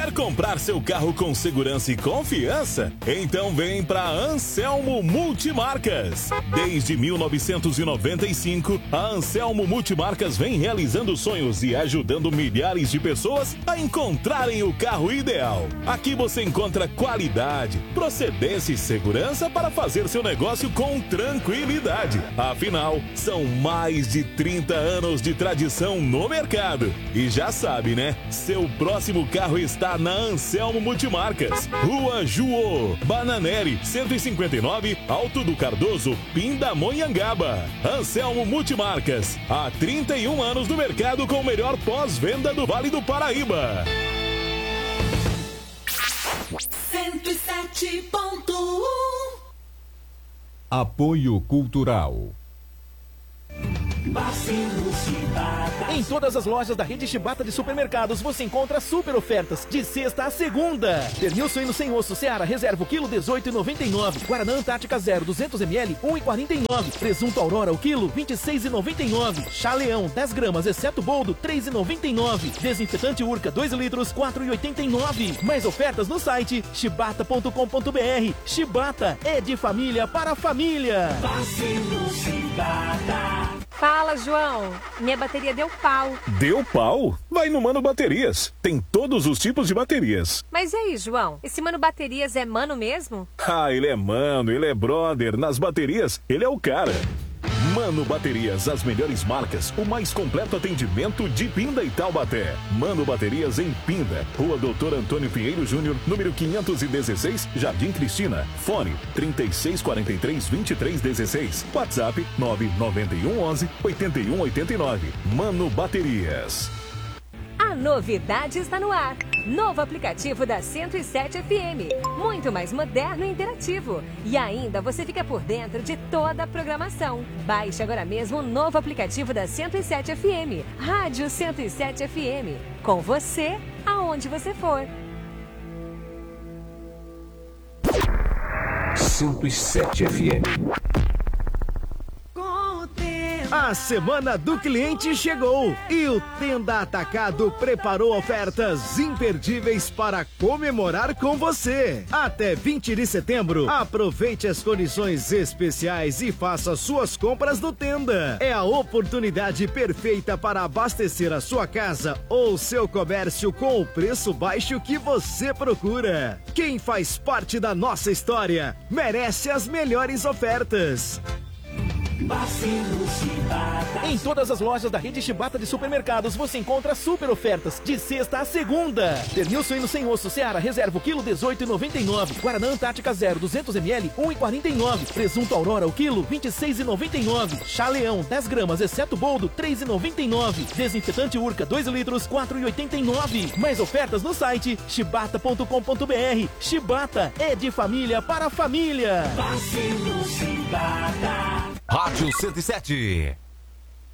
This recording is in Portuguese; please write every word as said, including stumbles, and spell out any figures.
Quer comprar seu carro com segurança e confiança? Então vem para Anselmo Multimarcas. Desde mil novecentos e noventa e cinco, a Anselmo Multimarcas vem realizando sonhos e ajudando milhares de pessoas a encontrarem o carro ideal. Aqui você encontra qualidade, procedência e segurança para fazer seu negócio com tranquilidade. Afinal, são mais de trinta anos de tradição no mercado. E já sabe, né? Seu próximo carro está na Anselmo Multimarcas. Rua Juô, Bananeri, cento e cinquenta e nove, Alto do Cardoso, Pindamonhangaba. Anselmo Multimarcas. Há trinta e um anos no mercado com o melhor pós-venda do Vale do Paraíba. cento e sete ponto um. Apoio Cultural. Em todas as lojas da rede Shibata de supermercados você encontra super ofertas de sexta a segunda. Pernil suíno sem osso Seara Reserva o quilo dezoito e noventa e nove. Guaraná Antártica Zero duzentos mililitros um e quarenta e nove. Presunto Aurora o quilo vinte e seis e noventa e nove. Chá Leão dez gramas exceto boldo três e noventa e nove. Desinfetante Urca dois litros quatro e oitenta e nove. Mais ofertas no site shibata ponto com ponto br. Shibata é de família para família. Fala, João. Minha bateria deu pau. Deu pau? Vai no Mano Baterias. Tem todos os tipos de baterias. Mas e aí, João? Esse Mano Baterias é mano mesmo? Ah, ele é mano, ele é brother. Nas baterias, ele é o cara. Mano Baterias, as melhores marcas, o mais completo atendimento de Pinda e Taubaté. Mano Baterias em Pinda, Rua Doutor Antônio Pinheiro Júnior, número quinhentos e dezesseis, Jardim Cristina. Fone trinta e seis quarenta e três vinte e três dezesseis. WhatsApp nove nove um onze oitenta e um oitenta e nove. Mano Baterias. A novidade está no ar. Novo aplicativo da cento e sete F M. Muito mais moderno e interativo. E ainda você fica por dentro de toda a programação. Baixe agora mesmo o novo aplicativo da cento e sete F M. Rádio cento e sete F M. Com você, aonde você for. cento e sete F M. A semana do cliente chegou e o Tenda Atacado preparou ofertas imperdíveis para comemorar com você. Até vinte de setembro, aproveite as condições especiais e faça suas compras no Tenda. É a oportunidade perfeita para abastecer a sua casa ou seu comércio com o preço baixo que você procura. Quem faz parte da nossa história merece as melhores ofertas. Em todas as lojas da rede Shibata de supermercados você encontra super ofertas de sexta a segunda. Pernil suíno sem osso Seara Reserva o quilo dezoito e noventa e nove. Guaraná Antártica Zero duzentos mililitros um e quarenta e nove. Presunto Aurora o quilo vinte e seis e noventa e nove. Chá Leão dez gramas exceto boldo três e noventa e nove. Desinfetante Urca dois litros quatro e oitenta e nove. Mais ofertas no site shibata ponto com ponto br. Shibata é de família para família. Rádio cento e sete.